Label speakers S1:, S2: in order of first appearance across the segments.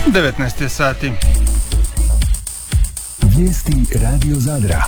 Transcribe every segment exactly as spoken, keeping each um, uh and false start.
S1: devetnaest je sati.
S2: Vijesti Radio Zadra.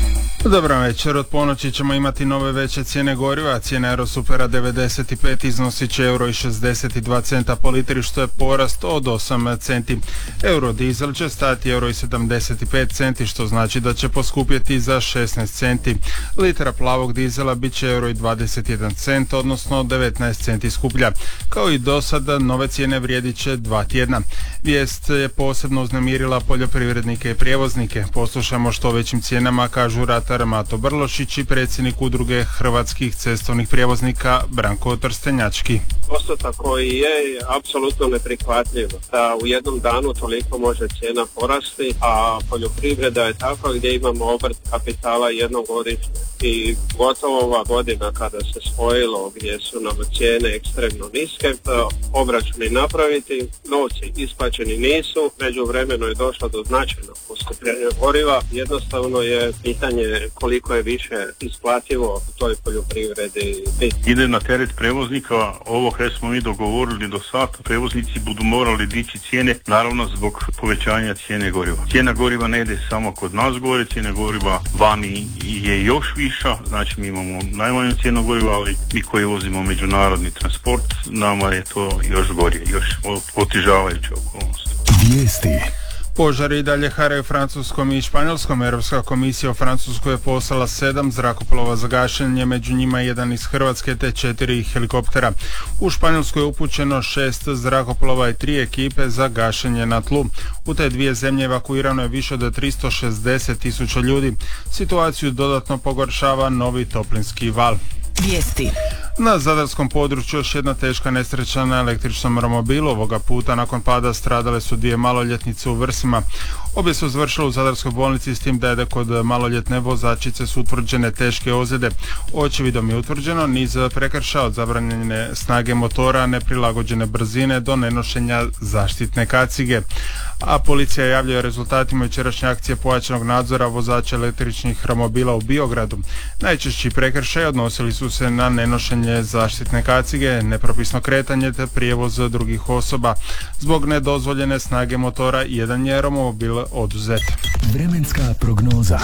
S1: Dobro večer, od ponoći ćemo imati nove veće cijene goriva. Cijena Eurosupera devedeset pet iznosi će euro i šezdeset dva centa po litri, što je porast od osam centi. Eurodizel će stati euro i sedamdeset pet centi, što znači da će poskupjeti za šesnaest centi. Litra plavog dizela bit će euro i dvadeset jedan cent, odnosno devetnaest centi skuplja. Kao i do sada, nove cijene vrijedit će dva tjedna. Vijest je posebno uznemirila poljoprivrednike i prijevoznike. Poslušamo što o većim cijenama kažu ratar Mato Brlošić i predsjednik udruge hrvatskih cestovnih prijevoznika Branko Trstenjački.
S3: Postotak koji je apsolutno neprihvatljiv, da u jednom danu toliko može cijena porasti, a poljoprivreda je takva gdje imamo obrt kapitala jednogodišnje i gotovo ova godina kada se spojilo gdje su nam cijene ekstremno niske, obračuni napraviti, novci isplaćeni nisu, međuvremeno je došlo do značajnog poskupljenja goriva, jednostavno je pitanje koliko je više isplativo u toj poljoprivredi.
S4: Ide na teret prevoznika, ovo kada smo mi dogovorili do sada, prevoznici budu morali dići cijene, naravno zbog povećanja cijene goriva. Cijena goriva ne ide samo kod nas gore, cijena goriva vani je još viša, znači mi imamo najmanju cijenu goriva, ali mi koji vozimo međunarodni transport, nama je to još gorije, još otežavajuća okolnost.
S2: Vijesti.
S1: Požari i dalje haraju Francuskom i Španjolskom. Europska komisija u Francuskoj je poslala sedam zrakoplova za gašenje, među njima jedan iz Hrvatske te četiri helikoptera. U Španjolskoj je upućeno šest zrakoplova i tri ekipe za gašenje na tlu. U te dvije zemlje evakuirano je više od tristo šezdeset tisuća ljudi. Situaciju dodatno pogoršava novi toplinski val.
S5: Vijesti.
S1: Na zadarskom području još jedna teška nesreća na električnom romobilu. Ovoga puta nakon pada stradale su dvije maloljetnice u Vrsima. Obje su završile u zadarskoj bolnici, s tim da je kod maloljetne vozačice su utvrđene teške ozljede. Očevidom je utvrđeno niz prekršaja od zabranjene snage motora, neprilagođene brzine do nenošenja zaštitne kacige. A policija javlja o rezultatima jučerašnje akcije pojačanog nadzora vozača električnih romobila u Biogradu. Najčešći prekršaji odnosili su se na nenošenje zaštitne kacige, nepropisno kretanje te prijevoz drugih osoba. Zbog nedozvoljene snage motora jedan je romobil oduzet.
S2: Vremenska prognoza.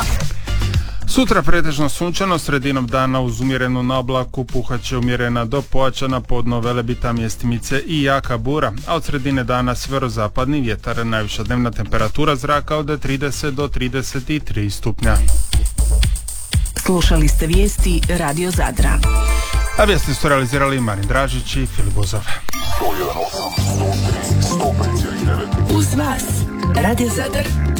S1: Sutra pretežno sunčano, sredinom dana uz umjerenu naoblaku puhaće umjerena do pojačana podno Velebita, Mjestimice i jaka bura, a od sredine dana sjeverozapadni vjetar. Najviša dnevna temperatura zraka od trideset do trideset tri stupnja.
S5: Slušali ste vijesti Radio Zadra.
S1: A vijesti su realizirali Marin Dražić i Filip Bozov.
S5: Uz vas Radio Zadar.